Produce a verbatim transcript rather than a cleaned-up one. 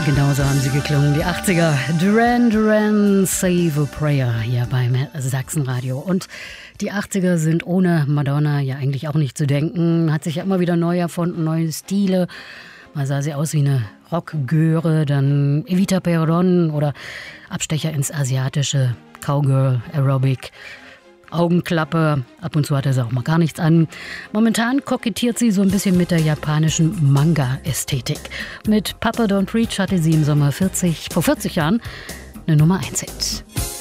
genauso haben sie geklungen, die achtziger. Duran Duran, Save a Prayer, hier beim Sachsenradio. Und die achtziger sind ohne Madonna ja eigentlich auch nicht zu denken. Hat sich ja immer wieder neu erfunden, neue Stile. Mal sah sie aus wie eine Rockgöre, dann Evita Peron oder Abstecher ins Asiatische, Cowgirl, Aerobic, Augenklappe, ab und zu hatte sie auch mal gar nichts an. Momentan kokettiert sie so ein bisschen mit der japanischen Manga-Ästhetik. Mit Papa Don't Preach hatte sie im Sommer vierzig, vor vierzig Jahren eine Nummer eins Hit.